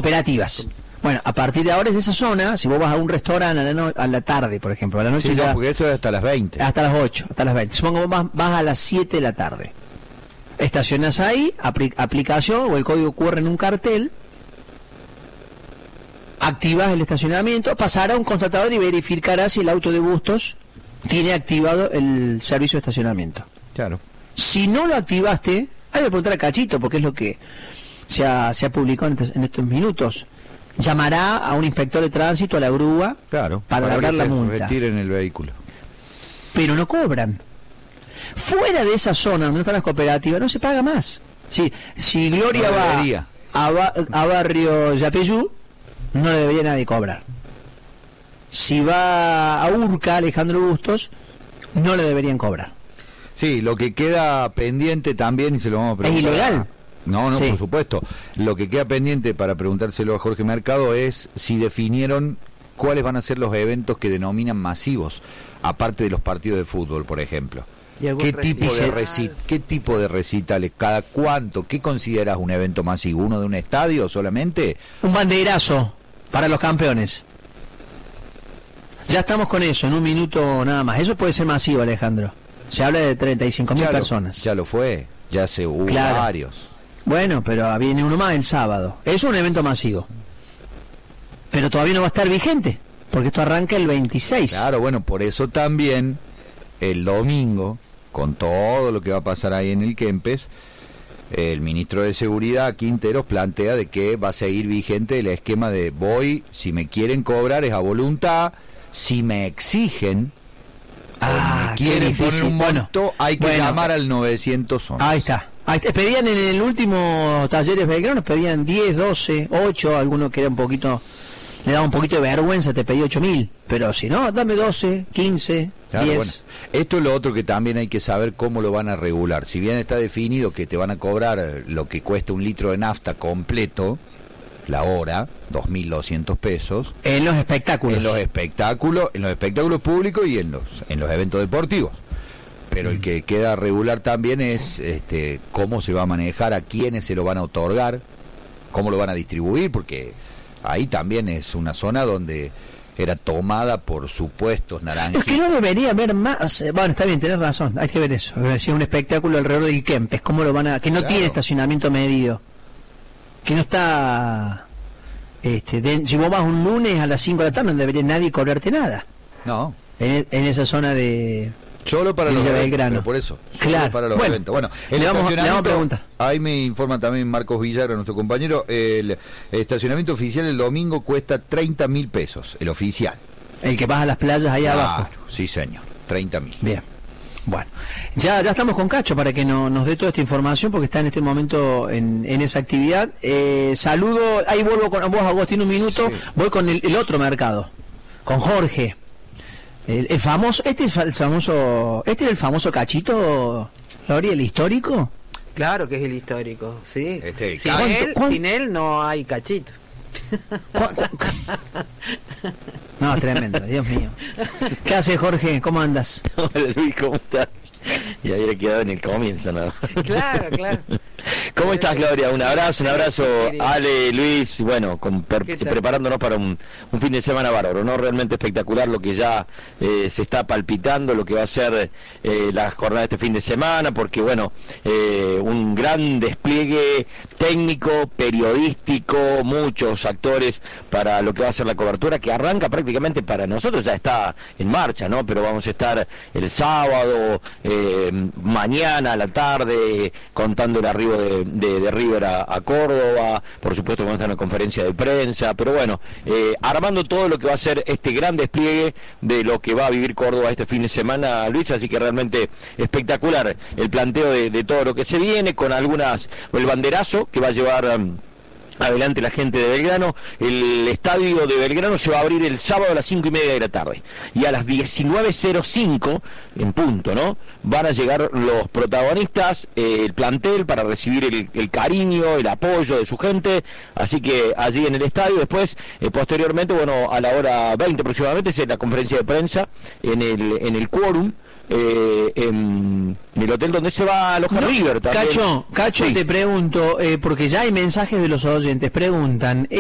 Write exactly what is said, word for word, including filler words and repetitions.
cooperativas. Bueno, a partir de ahora es esa zona, si vos vas a un restaurante a la, no, a la tarde, por ejemplo, a la noche sí, ya... no, porque eso es hasta las veinte. Hasta las ocho, hasta las veinte. Supongo que vos vas, vas a las siete de la tarde. Estacionas ahí, apl- aplicación o el código Q R en un cartel, activas el estacionamiento, pasará un constatador y verificará si el auto de Bustos tiene activado el servicio de estacionamiento. Claro. Si no lo activaste, hay que preguntar a Cachito, porque es lo que se ha, se ha publicado en estos, en estos minutos. Llamará a un inspector de tránsito, a la grúa, claro, para, para largar la multa. Retiren el vehículo. Pero no cobran. Fuera de esa zona donde están las cooperativas, no se paga más. Sí, si Gloria no va a, ba a barrio Yapeyú, no le debería nadie cobrar. Si va a Urca, Alejandro Bustos, no le deberían cobrar. Sí, lo que queda pendiente también, y se lo vamos a preguntar. ¿Es ilegal? No, no, sí. Por supuesto. Lo que queda pendiente para preguntárselo a Jorge Mercado es si definieron cuáles van a ser los eventos que denominan masivos, aparte de los partidos de fútbol, por ejemplo. ¿Qué tipo, de reci ¿Qué tipo de recitales? ¿Cada cuánto? ¿Qué consideras un evento masivo? ¿Uno de un estadio solamente? Un banderazo para los campeones. Ya estamos con eso, en un minuto nada más. Eso puede ser masivo, Alejandro. Se habla de treinta y cinco mil personas. Ya lo fue, ya se hubo claro. varios. Bueno, pero viene uno más el sábado. Es un evento masivo. Pero todavía no va a estar vigente, porque esto arranca el veintiséis. Claro, bueno, por eso también el domingo, con todo lo que va a pasar ahí en el Kempes, el ministro de Seguridad, Quinteros, plantea de que va a seguir vigente el esquema de voy, si me quieren cobrar es a voluntad, si me exigen, ah, o me quieren poner un monto, bueno, hay que bueno, llamar al novecientos once. Ahí está. Ahí está. Pedían en el último Talleres Belgrano, pedían diez, doce, ocho, algunos que era un poquito, le daba un poquito de vergüenza, te pedí ocho mil, pero si no, dame doce, quince, claro, diez. Bueno, esto es lo otro que también hay que saber cómo lo van a regular. Si bien está definido que te van a cobrar lo que cuesta un litro de nafta completo, la hora, dos mil doscientos pesos. En los espectáculos. En los espectáculos, en los espectáculos públicos y en los, en los eventos deportivos. Pero mm. el que queda regular también es este, cómo se va a manejar, a quiénes se lo van a otorgar, cómo lo van a distribuir, porque ahí también es una zona donde era tomada por supuestos naranjas. Es que no debería haber más. Bueno, está bien, tenés razón, hay que ver eso. Es decir, un espectáculo alrededor del Kempes, cómo lo van a, que no claro. tiene estacionamiento medido, que no está, este, de, si vos vas un lunes a las cinco de la tarde no debería nadie cobrarte nada. No. En, en esa zona de solo para los eventos, por eso. Claro. Para los bueno, eventos. Bueno, el le vamos, le vamos a preguntar. Ahí me informa también Marcos Villagra, nuestro compañero, el estacionamiento oficial el domingo cuesta treinta mil pesos, el oficial. El que vas a las playas ahí claro, abajo. Sí, señor, treinta mil. Bien. Bueno, ya ya estamos con Cacho para que no, nos dé toda esta información porque está en este momento en, en esa actividad. Eh, saludo, ahí vuelvo con vos, Agustín, un minuto. Sí. Voy con el, el otro mercado, con Jorge. El, el famoso, este es el famoso, este es el famoso Cachito, Lori, el histórico. Claro que es el histórico, sí. Este, sin, él, sin él no hay Cachito. No, tremendo, Dios mío. ¿Qué haces, Jorge? ¿Cómo andas? Hola, Luis, ¿cómo estás? Y había quedado en el comienzo, ¿no? Claro, claro. ¿Cómo estás, Gloria? Un abrazo, un abrazo, Ale, Luis, bueno, con, per, preparándonos para un, un fin de semana bárbaro, ¿no? Realmente espectacular lo que ya eh, se está palpitando, lo que va a ser eh, la jornada de este fin de semana, porque, bueno, eh, un gran despliegue técnico, periodístico, muchos actores para lo que va a ser la cobertura, que arranca prácticamente para nosotros, ya está en marcha, ¿no? Pero vamos a estar el sábado, eh, mañana a la tarde, contando el arribo de, de, de River a, a Córdoba, por supuesto vamos a estar en una conferencia de prensa, pero bueno, eh, armando todo lo que va a ser este gran despliegue de lo que va a vivir Córdoba este fin de semana, Luis, así que realmente espectacular el planteo de, de todo lo que se viene, con algunas, el banderazo que va a llevar um, adelante la gente de Belgrano. El estadio de Belgrano se va a abrir el sábado a las cinco y media de la tarde, y a las diecinueve cero cinco en punto, ¿no? Van a llegar los protagonistas, eh, el plantel, para recibir el, el cariño, el apoyo de su gente, así que allí en el estadio. Después, eh, posteriormente, bueno, a la hora veinte aproximadamente, es la conferencia de prensa en el, en el quórum, Eh, en, en el hotel donde se va a alojar no, River también. Cacho, Cacho, sí. Te pregunto, eh, porque ya hay mensajes de los oyentes, preguntan,